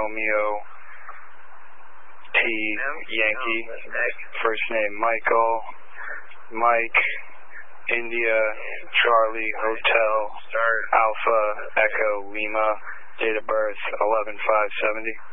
Romeo, T, Yankee, first name Michael, Mike, India, Charlie, Hotel, Alpha, Echo, Lima, date of birth 11/5/70.